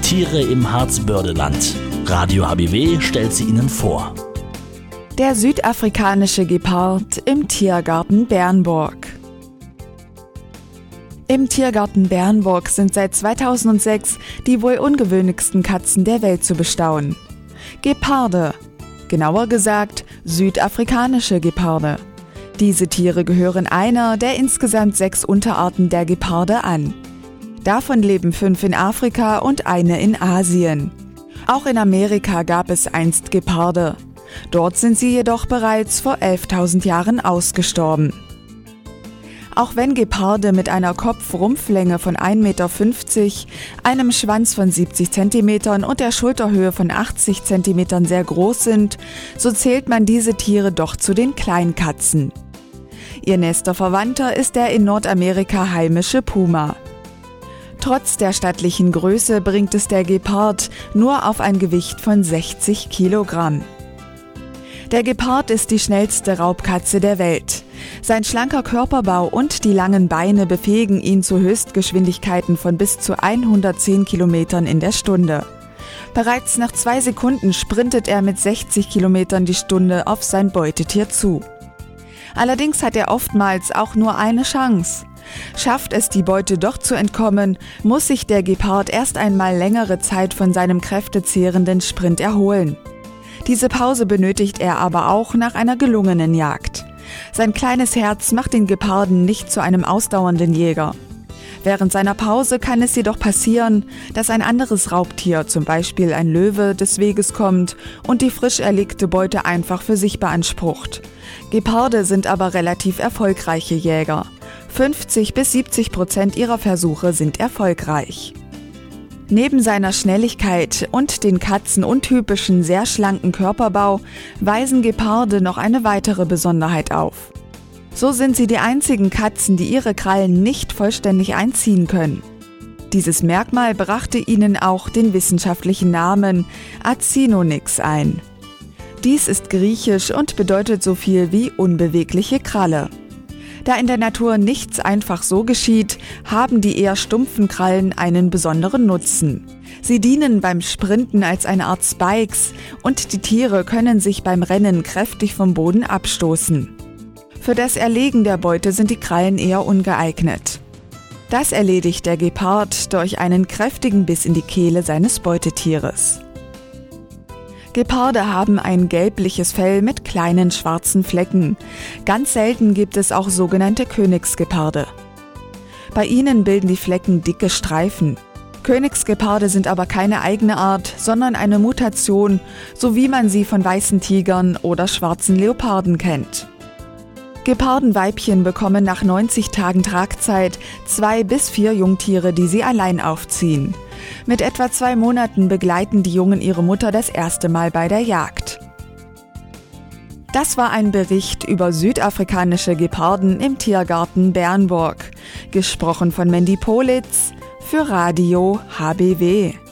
Tiere im Harzbördeland. Radio HBW stellt sie Ihnen vor. Der südafrikanische Gepard im Tiergarten Bernburg. Im Tiergarten Bernburg sind seit 2006 die wohl ungewöhnlichsten Katzen der Welt zu bestaunen. Geparde, genauer gesagt südafrikanische Geparde. Diese Tiere gehören einer der insgesamt 6 Unterarten der Geparde an. Davon leben 5 in Afrika und eine in Asien. Auch in Amerika gab es einst Geparde. Dort sind sie jedoch bereits vor 11.000 Jahren ausgestorben. Auch wenn Geparde mit einer Kopf-Rumpflänge von 1,50 Meter, einem Schwanz von 70 cm und der Schulterhöhe von 80 cm sehr groß sind, so zählt man diese Tiere doch zu den Kleinkatzen. Ihr nächster Verwandter ist der in Nordamerika heimische Puma. Trotz der stattlichen Größe bringt es der Gepard nur auf ein Gewicht von 60 Kilogramm. Der Gepard ist die schnellste Raubkatze der Welt. Sein schlanker Körperbau und die langen Beine befähigen ihn zu Höchstgeschwindigkeiten von bis zu 110 Kilometern in der Stunde. Bereits nach 2 Sekunden sprintet er mit 60 Kilometern die Stunde auf sein Beutetier zu. Allerdings hat er oftmals auch nur eine Chance. Schafft es die Beute doch zu entkommen, muss sich der Gepard erst einmal längere Zeit von seinem kräftezehrenden Sprint erholen. Diese Pause benötigt er aber auch nach einer gelungenen Jagd. Sein kleines Herz macht den Geparden nicht zu einem ausdauernden Jäger. Während seiner Pause kann es jedoch passieren, dass ein anderes Raubtier, zum Beispiel ein Löwe, des Weges kommt und die frisch erlegte Beute einfach für sich beansprucht. Geparde sind aber relativ erfolgreiche Jäger. 50-70% ihrer Versuche sind erfolgreich. Neben seiner Schnelligkeit und den katzenuntypischen, sehr schlanken Körperbau weisen Geparde noch eine weitere Besonderheit auf. So sind sie die einzigen Katzen, die ihre Krallen nicht vollständig einziehen können. Dieses Merkmal brachte ihnen auch den wissenschaftlichen Namen Acinonyx ein. Dies ist griechisch und bedeutet so viel wie unbewegliche Kralle. Da in der Natur nichts einfach so geschieht, haben die eher stumpfen Krallen einen besonderen Nutzen. Sie dienen beim Sprinten als eine Art Spikes und die Tiere können sich beim Rennen kräftig vom Boden abstoßen. Für das Erlegen der Beute sind die Krallen eher ungeeignet. Das erledigt der Gepard durch einen kräftigen Biss in die Kehle seines Beutetieres. Geparde haben ein gelbliches Fell mit kleinen schwarzen Flecken. Ganz selten gibt es auch sogenannte Königsgeparde. Bei ihnen bilden die Flecken dicke Streifen. Königsgeparde sind aber keine eigene Art, sondern eine Mutation, so wie man sie von weißen Tigern oder schwarzen Leoparden kennt. Gepardenweibchen bekommen nach 90 Tagen Tragzeit 2 bis 4 Jungtiere, die sie allein aufziehen. Mit etwa 2 Monaten begleiten die Jungen ihre Mutter das erste Mal bei der Jagd. Das war ein Bericht über südafrikanische Geparden im Tiergarten Bernburg. Gesprochen von Mandy Politz für Radio HBW.